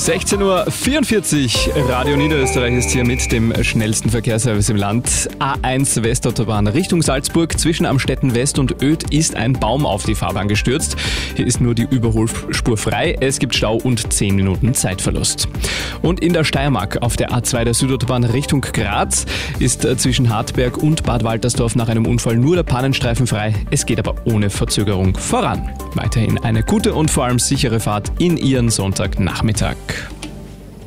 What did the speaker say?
16.44 Uhr, Radio Niederösterreich ist hier mit dem schnellsten Verkehrsservice im Land. A1 Westautobahn Richtung Salzburg zwischen Amstetten West und Oedt ist ein Baum auf die Fahrbahn gestürzt. Hier ist nur die Überholspur frei. Es gibt Stau und 10 Minuten Zeitverlust. Und in der Steiermark auf der A2 der Südautobahn Richtung Graz ist zwischen Hartberg und Bad Waltersdorf nach einem Unfall nur der Pannenstreifen frei. Es geht aber ohne Verzögerung voran. Weiterhin eine gute und vor allem sichere Fahrt in Ihren Sonntagnachmittag.